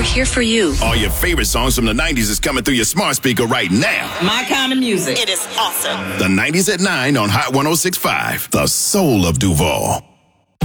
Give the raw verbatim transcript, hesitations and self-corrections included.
here for you. All your favorite songs from the nineties is coming through your smart speaker right now. My kind of music. It is awesome. The nineties at nine on Hot one oh six point five. The soul of Duval.